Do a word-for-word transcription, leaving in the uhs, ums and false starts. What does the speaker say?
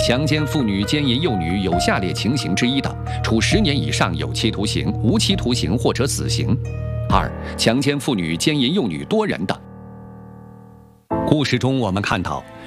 强奸妇女、奸淫幼女有下列情形之一的，处十年以上有期徒刑、无期徒刑或者死刑；二、强奸妇女、奸淫幼女多人的。故事中我们看到，